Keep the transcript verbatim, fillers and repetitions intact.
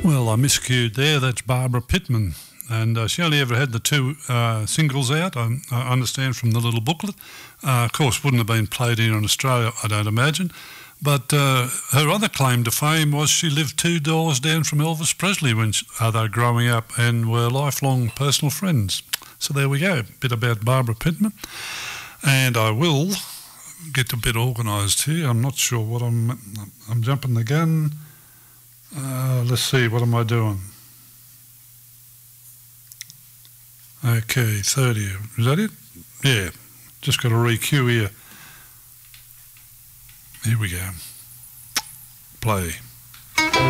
Well, I miscued there. That's Barbara Pittman. And uh, she only ever had the two uh, singles out, I, I understand from the little booklet. Uh, of course, wouldn't have been played here in Australia, I don't imagine. But uh, her other claim to fame was she lived two doors down from Elvis Presley when she, uh, they were growing up and were lifelong personal friends. So there we go, a bit about Barbara Pittman. And I will get a bit organised here. I'm not sure what I'm... I'm jumping the gun. Uh, let's see, what am I doing? Okay, thirty. Is that it? Yeah, just got to re-cue here. Here we go. Play.